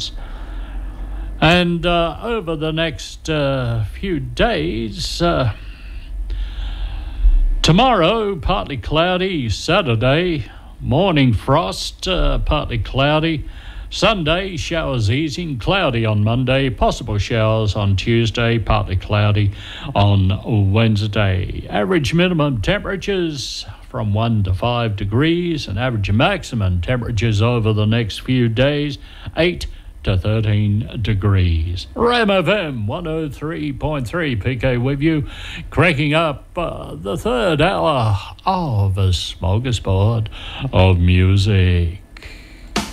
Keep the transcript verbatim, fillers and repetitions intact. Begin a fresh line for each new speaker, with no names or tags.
degrees. And uh, over the next uh, few days, uh, tomorrow, partly cloudy. Saturday, morning frost, uh, partly cloudy. Sunday, showers easing, cloudy on Monday, possible showers on Tuesday, partly cloudy on Wednesday. Average minimum temperatures from one to five degrees, and average maximum temperatures over the next few days, eight to thirteen degrees. Ram F M one oh three point three, P K with you, cracking up uh, the third hour of a smorgasbord of music.